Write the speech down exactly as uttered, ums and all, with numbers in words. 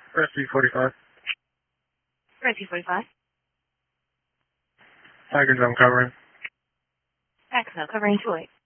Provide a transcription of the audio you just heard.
Rescue forty-five. Rescue forty-five. Tiger zone covering. X O covering two eight.